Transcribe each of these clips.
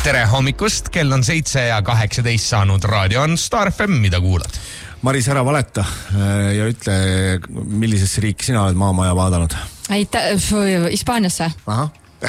Tere hommikust, kell on 7:18 saanud, raadio on Star FM, mida kuulad? Maris, ära valeta ja ütle, millisesse riiki sina oled maamaja vaadanud? Hispaaniasse. Aha.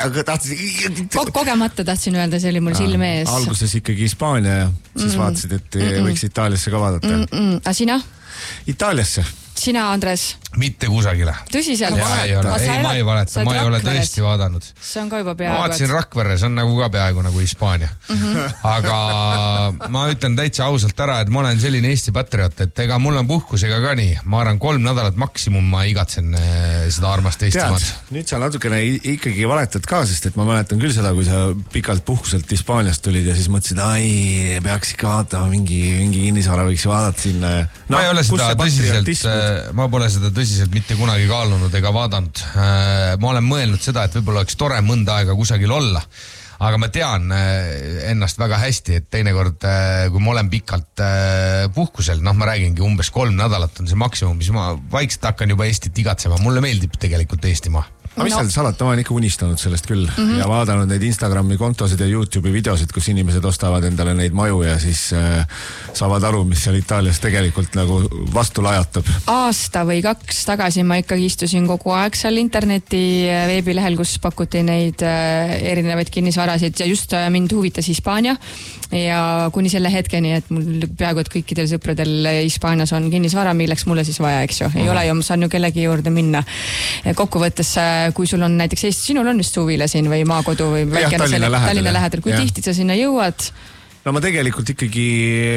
Kogemata tahtsin öelda, see oli mul silme ees. Alguses ikkagi Hispaania ja siis vaatasid, et võiks Itaaliasse ka vaadata. A sina? Itaaliasse. Sina, Andres? Mitte kusagile. Tõsiselt? Ei, ma ei valeta, ma ei ole tõesti vaadanud. See on ka juba peaaegu. Ma vaatasin Rakverre, see on nagu ka peaaegu nagu Hispaania. Aga ma ütlen täitsa ausalt ära, et ma olen selline Eesti patriot, et ega mul on puhkusega ka nii. Ma arvan 3 nädalat maksimum ma igatsen seda armast Eestimaad. Nüüd sa natukene ikkagi valetad ka, sest et ma mäletan küll seda, kui sa pikalt puhkuselt Hispaaniast tulid ja siis mõtlesid, ai, peaks ikka vaatama mingi kinnisvara võiks vaadata sinna. No, ma ei ole seda tõsiselt, ma pole seda tõsiselt mitte kunagi kaalunud ega vaadanud. Ma olen mõelnud seda, et võib-olla oleks tore mõnda aega kusagil olla, aga ma tean ennast väga hästi, et teinekord, kui ma olen pikalt puhkusel, ma räägingi umbes 3 nädalat on see maksimum, siis ma vaikselt hakkan juba Eestit igatsema. Mulle meeldib tegelikult Eestimaa. Aga mis seal salata, ma olen ikka unistanud sellest küll ja vaadanud neid Instagrami kontosid ja YouTube'i videosid, kus inimesed ostavad endale neid maju ja siis saavad aru, mis seal Itaalias tegelikult nagu vastu lajatab. Aasta või 2 tagasi ma ikkagi istusin kogu aeg seal interneti veebilehel, kus pakuti neid erinevaid kinnisvarasid ja just mind huvitas Hispaania ja kuni selle hetkeni, et mul peaaegu et kõikidel sõpradel Hispaanias on kinnisvara, milleks mulle siis vaja, eks ju. Ei ole ju, ma saan ju kellegi juurde minna. Kokkuvõttes kui sul on näiteks Eesti, sinul on vist suvile siin või maakodu või väikene Tallinna lähedal, kui tihti sa sinna jõuad? No ma tegelikult ikkagi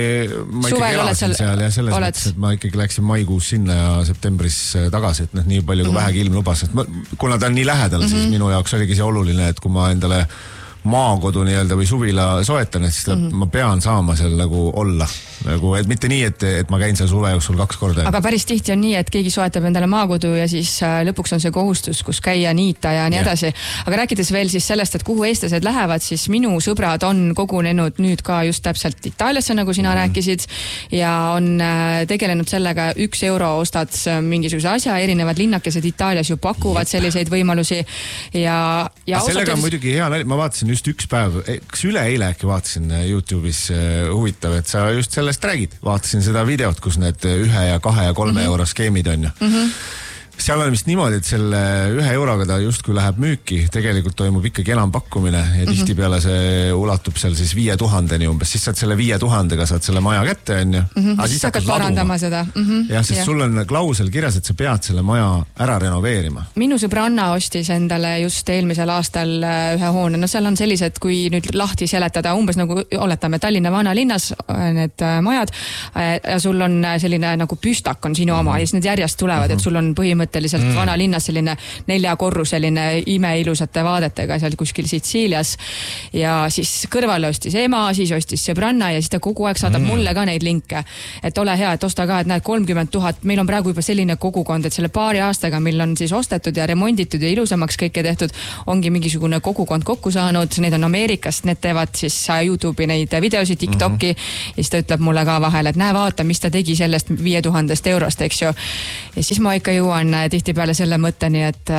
ma ikkagi elasin seal ja selles mõttes, et ma ikkagi läksin maikuus sinna ja septembris tagasi, et nii palju kui vähegi ilm lubas, et kuna ta on nii lähedal, siis minu jaoks oligi see oluline, et kui ma endale maakodu nii-öelda või suvila soetan, et siis ma pean saama seal nagu olla. Nagu, et mitte nii, et ma käin seal suve jooksul 2 korda. Aga päris tihti on nii, et keegi soetab endale maakodu ja siis lõpuks on see kohustus, kus käia, niita ja nii edasi. Aga rääkides veel siis sellest, et kuhu eestlased lähevad, siis minu sõbrad on kogunenud nüüd ka just täpselt Itaaliasse, nagu sina rääkisid, ja on tegelenud sellega 1 euro ostad mingisuguse asja, erinevad linnakesed Itaalias ju pakuvad selliseid võimalusi ja sellega on muidugi hea, ma vaatasin just 1 päev, kas üleeile äkki vaatasin YouTube'is huvitav, et sa just sellest räägid. Vaatasin seda videot, kus need 1 ja 2 ja 3 euro skeemid on ju. Seal on vist niimoodi, et selle 1 euroga ta justkui läheb müüki, tegelikult toimub ikkagi enampakkumine ja tihtipeale see ulatub seal siis 5000-ni umbes, siis saad selle 5000-ga saad selle maja kätte on ju. Siis hakkad parandama seda. Jah, sest sul on klausel kirjas, et sa pead selle maja ära renoveerima. Minu sõbranna ostis endale just eelmisel aastal ühe hoone, no seal on sellised, kui nüüd lahti seletada, umbes nagu oletame Tallinna vanalinnas need majad ja sul on selline nagu püstak on sinu oma ja siis need järjest tulevad, et sul on põhimõtteliselt vanalinnas selline 4-korruseline imeilusate vaadetega seal kuskil Sitsiilias ja siis kõrvale ostis ema, siis ostis sõbranna ja siis ta kogu aeg saadab mulle ka neid linke, et ole hea, et osta ka, et näed 30 000, meil on praegu juba selline kogukond, et selle paari aastaga meil on siis ostetud ja remonditud ja ilusamaks kõike tehtud, ongi mingisugune kogukond kokku saanud, need on Ameerikast, need teevad siis YouTube'i neid videosid, TikToki ja siis ta ütleb mulle ka vahel, et näe vaata, mis ta tegi sellest 5000 eurost, eks ju. Ja siis ma ikka jõuan tihtipeale selle mõtteni, et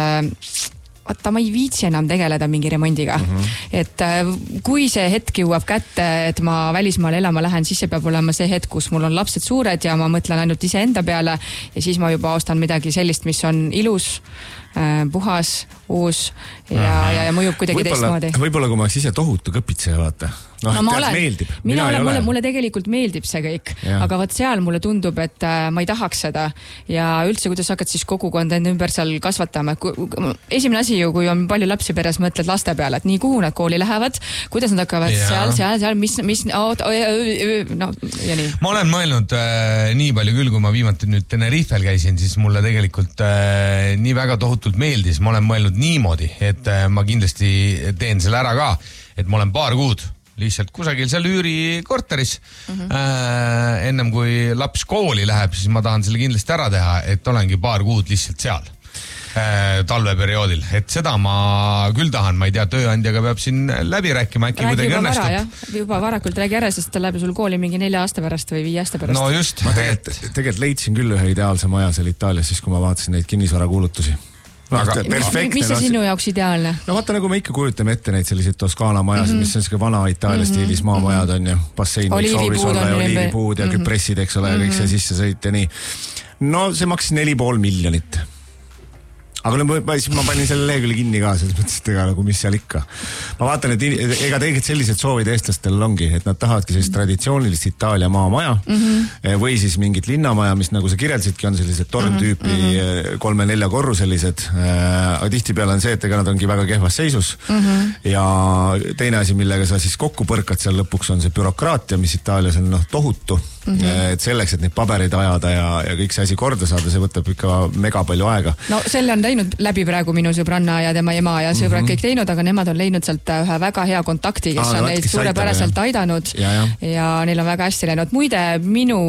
vaata, ma ei viitsi enam tegeleda mingi remondiga. Et kui see hetk jõuab kätte, et ma välismaale elama lähen, siis see peab olema see hetk, kus mul on lapsed suured ja ma mõtlen ainult iseenda peale ja siis ma juba ostan midagi sellist, mis on ilus, puhas, uus ja mõjub kuidagi teistmoodi. Võib-olla kui ma ise tohutu kõpitseja, vaata. No, meeldib. Mulle tegelikult meeldib see kõik, aga võt seal mulle tundub, et ma ei tahaks seda ja üldse, kuidas hakkad siis kogukond enda ümber seal kasvatama. Esimene asi ju, kui on palju lapsi peres, mõtled laste peale, et nii kuhu nad kooli lähevad, kuidas nad hakkavad seal, mis no ja nii. Ma olen mõelnud nii palju küll, kui ma viimati nüüd Tenerifel käisin, siis mulle tegelikult nii väga tohutult meeldis. Ma olen mõelnud niimoodi, et ma kindlasti teen selle ära ka, et ma olen paar kuud lihtsalt kusagil seal üürikorteris ennem kui laps kooli läheb, siis ma tahan selle kindlasti ära teha, et olengi paar kuud lihtsalt seal talveperioodil, et seda ma küll tahan, ma ei tea, tööandjaga peab siin läbi rääkima, äkki kuidagi õnnestub. Juba varakult räägi ära, sest ta läheb sul kooli mingi 4 aasta pärast või 5 aasta pärast. No just. Ma tegelikult leidsin küll ühe ideaalse maja seal Itaalias, siis kui ma vaatasin neid kinnisvarakuulutusi. mis see sinu jaoks ideaalne? No vaata, nagu me ikka kujutame ette neid selliseid Toskaana majasid, mis on selline vana Itaalia stiilis maamajad on ju, bassein võiks soovis olla ja oliivipuud ja küpressid, eks ole, ja kõik see sisse sõit ja nii. No see maksis 4,5 miljonit. Aga ma panin selle lehekülje kinni ka, selles mõttes, et ega nagu mis seal ikka. Ma vaatan, et ega tegelikult sellised soovid eestlastel ongi, et nad tahavadki sellist traditsioonilist Itaalia maamaja või siis mingit linnamaja, mis nagu sa kirjeldasidki, on sellised torntüüpi 3-4 korruselised. Aga tihtipeale on see, et ega nad ongi väga kehvas seisus. Ja teine asi, millega sa siis kokku põrkad seal lõpuks, on see bürokraatia, mis Itaalias on tohutu. Et selleks, et neid pabereid ajada ja kõik see asi korda saada, see võtab ikka mega palju aega. No selle on teinud läbi praegu minu sõbranna ja tema ema ja sõbrad kõik teinud, aga nemad on leidnud sealt ühe väga hea kontakti, kes on neid suurepäraselt aidanud ja neil on väga hästi läinud. Muide, minu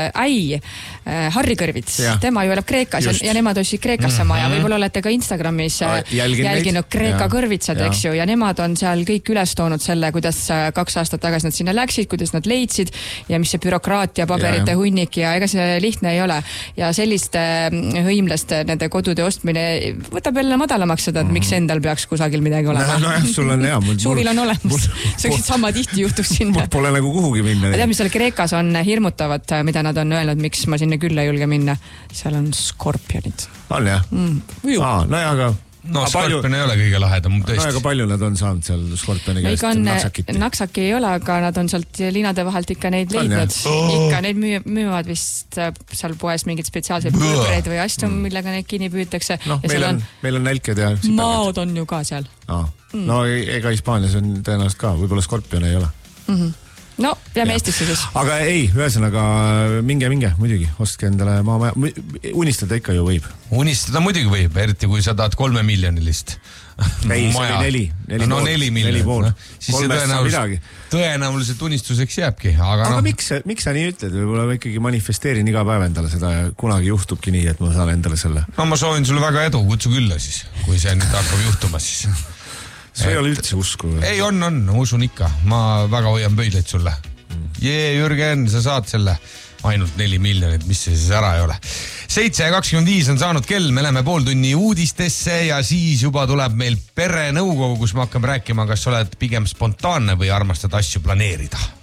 Harri Kõrvits, tema ju elab Kreekas ja nemad ostsid Kreekasse maja. Võib-olla olete ka Instagramis jälginud Kreeka kõrvitsad, eks ju, ja nemad on seal kõik üles toonud selle, kuidas 2 aastat tagasi nad sinna läksid, kuidas nad leidsid ja mis see bürokraat ja paberite hunnik ja ega see lihtne ei ole. Ja selliste hõimlaste nende kodude ostmine võtab jälle madalamaks seda, et miks endal peaks kusagil midagi olema. No jah, sul on hea. Suvil on olemas. See sama tihti juhtuks sinna. Mul pole nagu kuhugi minna. Ma tean, mis seal Kreekas on hirmutavat, mida nad on öelnud, miks ma sinna küll ei julge minna. Seal on skorpionid. On jah? No ja, aga... No skorpion ei ole kõige lahedam, tõesti. No aga palju nad on saanud seal skorpioni käest naksakiti? Naksaki ei ole, aga nad on sealt liinade vahelt ikka neid leidnud. Ikka neid müüvad vist seal poes mingid spetsiaalseid põlbreid või asju, millega neid kinni püütakse. No, meil on nälked ja... Maod on ju ka seal. No ega Hispaanias on tõenäoliselt ka, võib-olla skorpion ei ole. No, jääme Eestisse siis. Aga ei, ühesõnaga minge, muidugi, ostke endale maamaja. Unistada ikka ju võib. Unistada muidugi võib, eriti kui sa tahad 3 miljonilist. Ei, see oli 4. No 4 miljonit. Siis see tõenäoliselt unistuseks jääbki. Aga miks sa nii ütled? Võib-olla ikkagi manifesteerin iga päev endale seda ja kunagi juhtubki nii, et ma saan endale selle. No ma soovin sulle väga edu, kutsu külla siis, kui see nüüd hakkab juhtuma siis. See ei ole üldse usku. Ei, on, usun ikka. Ma väga hoian pöidleid sulle. Jürgen, sa saad selle ainult 4 miljonit, mis see siis ära ei ole. 7:25 on saanud kell, me läheme pool tunni uudistesse ja siis juba tuleb meil perenõukogu, kus me hakkame rääkima, kas oled pigem spontaanne või armastad asju planeerida.